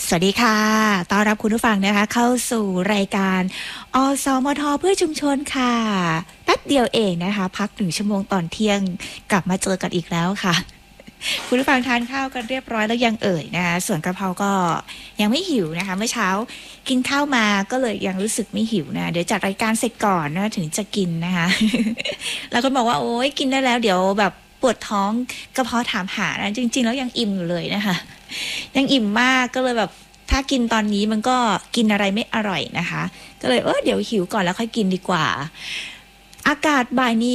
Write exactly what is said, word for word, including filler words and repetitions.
สวัสดีค่ะต้อนรับคุณผู้ฟังนะคะเข้าสู่รายการอสมทเพื่อชุมชนค่ะแป๊บเดียวเองนะคะพักหนึ่งชั่วโมงตอนเที่ยงกลับมาเจอกันอีกแล้วค่ะคุณผู้ฟังทานข้าวกันเรียบร้อยแล้วยังเอ่ยนะคะส่วนกระเพราก็ยังไม่หิวนะคะเมื่อเช้ากินข้าวมาก็เลยยังรู้สึกไม่หิวนะเดี๋ยวจัดรายการเสร็จก่อนนะถึงจะกินนะคะ แล้วก็บอกว่าโอ๊ยกินได้แล้วเดี๋ยวแบบปวดท้องกระเพาะถามหานะจริงๆแล้วยังอิ่มอยู่เลยนะคะยังอิ่มมากก็เลยแบบถ้ากินตอนนี้มันก็กินอะไรไม่อร่อยนะคะก็เลยเออเดี๋ยวหิวก่อนแล้วค่อยกินดีกว่าอากาศบ่ายนี้